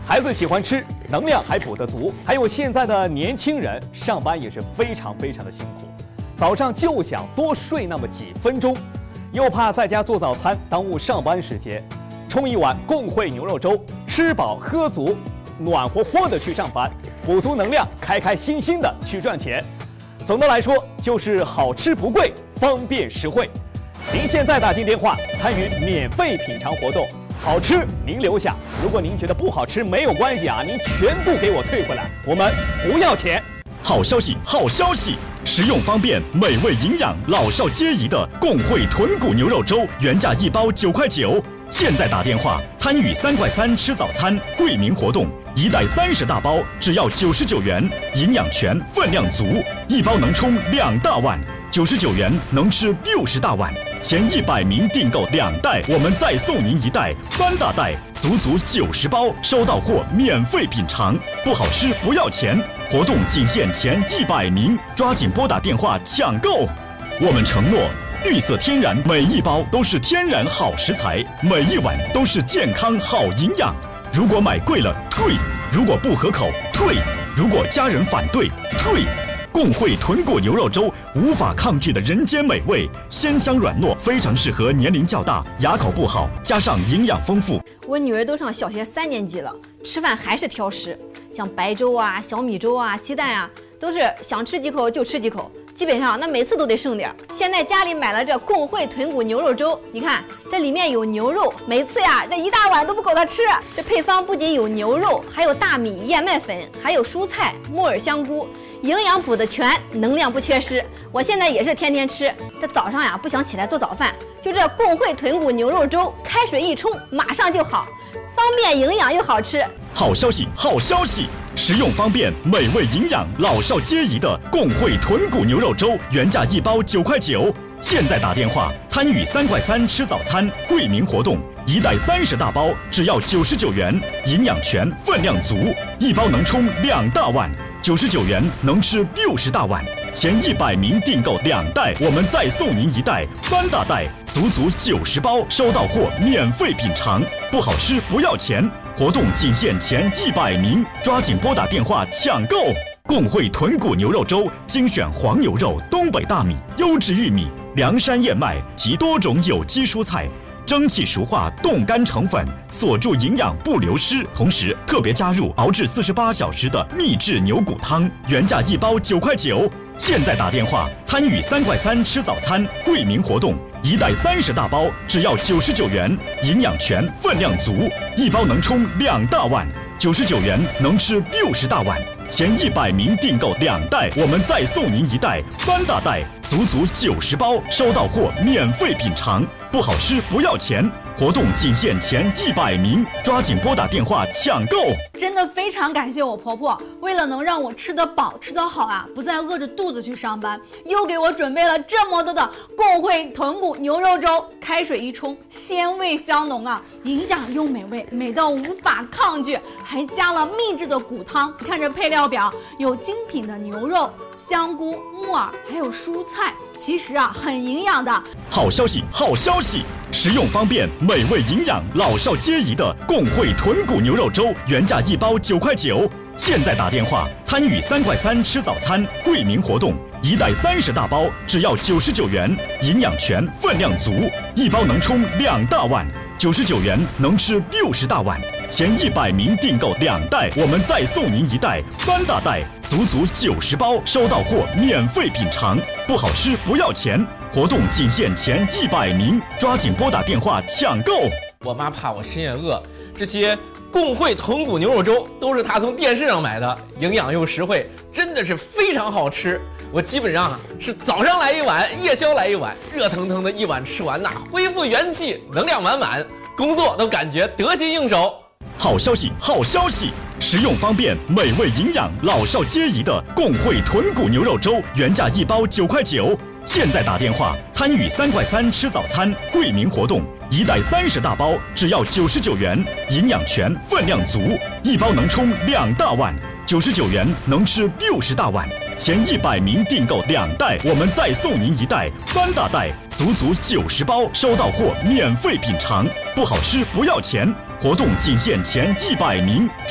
孩子喜欢吃，能量还补得足。还有现在的年轻人上班也是非常的辛苦，早上就想多睡那么几分钟，又怕在家做早餐耽误上班时间，冲一碗共汇牛肉粥，吃饱喝足，暖和和的去上班，补足能量，开心的去赚钱。总的来说，就是好吃不贵，方便实惠。您现在打进电话参与免费品尝活动，好吃您留下，如果您觉得不好吃没有关系啊，您全部给我退回来，我们不要钱。 好消息，好消息！实用方便、美味营养、老少皆宜的共汇豚骨牛肉粥，原价1包9块9，现在打电话参与3块3吃早餐惠民活动，1袋30大包，只要99元，营养全，分量足，1包能冲2大碗，99元能吃60大碗。前100名订购2袋，我们再送您1袋3大袋，足90包，收到货免费品尝，不好吃不要钱。活动仅限前100名，抓紧拨打电话抢购。我们承诺，绿色天然，每一包都是天然好食材，每一碗都是健康好营养。如果买贵了退，如果不合口退，如果家人反对退。共汇豚骨牛肉粥，无法抗拒的人间美味，鲜香软糯，非常适合年龄较大、牙口不好，加上营养丰富。 我女儿都上小学3年级了，吃饭还是挑食，像白粥啊、小米粥啊、鸡蛋啊，都是想吃几口就吃几口，基本上那每次都得剩点。现在家里买了这共汇豚骨牛肉粥，你看这里面有牛肉，每次呀这1大碗都不够她吃。这配方不仅有牛肉，还有大米、燕麦粉，还有蔬菜、木耳、香菇。营养补得全，能量不缺失。我现在也是天天吃。这早上呀不想起来做早饭，就这共汇豚骨牛肉粥，开水一冲，马上就好，方便营养又好吃。 好消息，好消息！实用方便、美味营养、老少皆宜的共汇豚骨牛肉粥，原价1包9块9，现在打电话参与3块3吃早餐惠民活动，1袋30大包，只要99元，营养全，分量足，1包能冲2大碗。99元能吃60大碗，前100名订购2袋，我们再送您1袋3大袋，足90包，收到货免费品尝，不好吃不要钱。活动仅限前100名，抓紧拨打电话抢购。共汇豚骨牛肉粥，精选黄牛肉、东北大米、优质玉米、凉山燕麦及多种有机蔬菜。蒸汽熟化，冻干成粉，锁住营养不流失。同时特别加入熬制48小时的秘制牛骨汤，原价1包9块9。现在打电话参与3块3吃早餐惠民活动，1袋30大包，只要99元，营养全，分量足，1包能冲2大碗，99元能吃60大碗。前100名订购2袋，我们再送您1袋3大袋，足90包，收到货免费品尝，不好吃不要钱。活动仅限前100名，抓紧拨打电话抢购。 真的非常感谢我婆婆，为了能让我吃得饱吃得好啊，不再饿着肚子去上班，又给我准备了这么多的共汇豚骨牛肉粥，开水一冲，鲜味香浓啊，营养又美味，美到无法抗拒，还加了秘制的骨汤。看这配料表，有精品的牛肉、香菇、木耳，还有蔬菜，其实啊很营养的。 好消息，好消息！实用方便、美味营养、老少皆宜的共汇豚骨牛肉粥，原价1包9块9，现在打电话参与3块3吃早餐惠民活动，1袋30大包，只要99元，营养全，分量足，1包能冲2大碗，99元能吃60大碗。前100名订购2袋，我们再送您1袋3大袋，足90包，收到货免费品尝，不好吃不要钱。活动仅限前100名，抓紧拨打电话抢购。 我妈怕我深夜饿，这些共汇豚骨牛肉粥都是她从电视上买的，营养又实惠，真的是非常好吃。我基本上是早上来1碗，夜宵来1碗，热腾腾的一碗吃完恢复元气，能量满满，工作都感觉得心应手。 好消息，好消息！实用方便、美味营养、老少皆宜的共汇豚骨牛肉粥，原价1包9块9。现在打电话参与3块3吃早餐惠民活动，1袋30大包，只要99元，营养全，分量足，1包能冲2大碗，99元能吃60大碗。前100名订购2袋，我们再送您1袋3大袋，足90包，收到货免费品尝，不好吃不要钱。活动仅限前100名。